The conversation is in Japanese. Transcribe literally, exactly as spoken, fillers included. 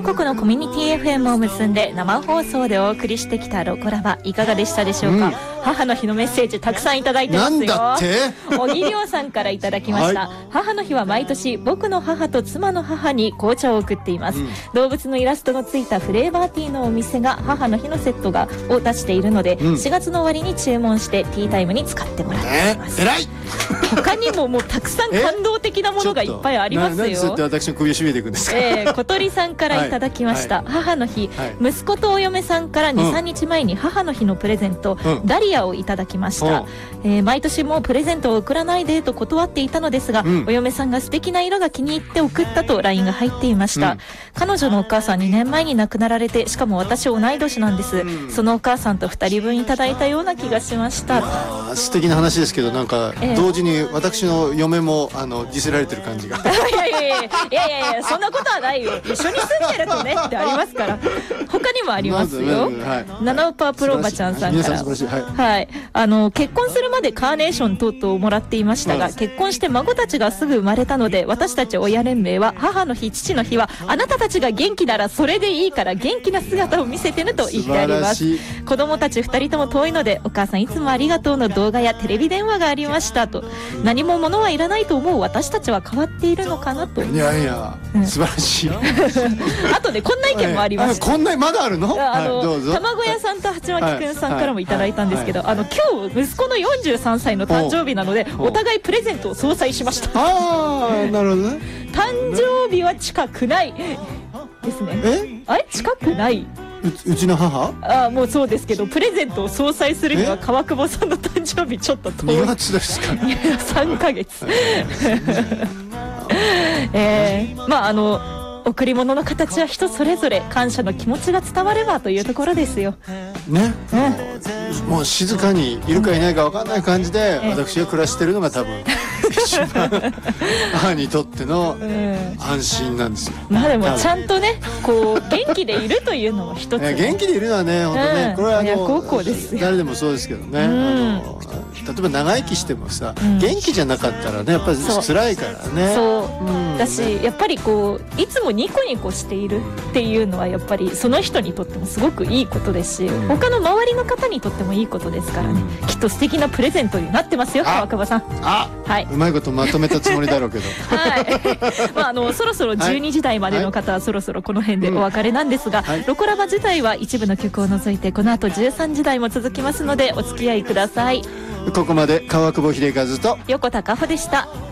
国のコミュニティ エフエム を結んで生放送でお送りしてきたロコラバ、いかがでしたでしょうか。うん、母の日のメッセージたくさんいただいてますよ。 なんだって小木亮さんからいただきました、はい、母の日は毎年僕の母と妻の母に紅茶を送っています、うん、動物のイラストのついたフレーバーティーのお店が母の日のセットがを出しているので、うん、しがつの終わりに注文してティータイムに使ってもらっています。 えー、偉い他にももうたくさん感動的なものがいっぱいありますよ。 なんでそうやって私の首を絞めていくんですか。 えー、小鳥さんからいただきました、はいはい、母の日、はい、息子とお嫁さんから にさんにちまえに母の日のプレゼント、うん、ダリアをいただきました、えー、毎年もうプレゼントを送らないでと断っていたのですが、うん、お嫁さんが素敵な色が気に入って送ったと ライン が入っていました、うん、彼女のお母さんにねんまえに亡くなられて、しかも私同い年なんです、うん、そのお母さんとふたりぶんいただいたような気がしました。 素敵な話ですけど、なんか、えー、同時に私の嫁もあのディスられてる感じがいやいやいやいやいやいや、そんなことはないよ。一緒に住んでるとねってありますから。他にもありますよ。ナナウパープローバちゃんさんから、はい、はい、あの結婚するまでカーネーション等々をもらっていましたが、結婚して孫たちがすぐ生まれたので、私たち親連盟は母の日父の日はあなたたちが元気ならそれでいいから元気な姿を見せてねと言ってあります。子供たちふたりとも遠いので、お母さんいつもありがとうの動画やテレビ電話がありましたと。何も物はいらないと思う私たちは変わっているのかなと。 いやいや、うん、素晴らしいあとでこんな意見もありました。 こんなまだあるの。 あの、 はい、どうぞ。 卵屋さんと八巻くんさんからもいただいたんですけど、はいはいはい、あの今日息子のよんじゅうさんさいの誕生日なので、お互いプレゼントを相殺しました。 ああ、なるほどね。 誕生日は近くないですね。 え？ あれ近くない？ う, うちの母？ ああ、もうそうですけど、プレゼントを相殺するには川久保さんの誕生日ちょっと遠い。 にがつですか。 さんかげつ。えー、まああの贈り物の形は人それぞれ、感謝の気持ちが伝わればというところですよね。うん、もう静かにいるかいないか分かんない感じで、私が暮らしてるのが多分一番母にとっての安心なんですよ。 まあでもちゃんとね、こう元気でいるというのも一つ、ね、 元気でいるのはね、本当ね、うん、これはあの誰でもそうですけどね、うん、あの例えば長生きしてもさ、うん、元気じゃなかったらね、やっぱり辛いからね。そう、うん、 だしやっぱりこういつもニコニコしているっていうのはやっぱりその人にとってもすごくいいことですし、うん、他の周りの方にとってもいいことですからね、うん、きっと素敵なプレゼントになってますよ、川久保さん。 あ、はい、うまいことまとめたつもりだろうけどはい、まあ、あのそろそろじゅうにじ台までの方はそろそろこの辺でお別れなんですが、はい、ロコラバ自体は一部の曲を除いてこの後じゅうさんじ台も続きますのでお付き合いください。 ここまで川久保秀和と横田かほでした。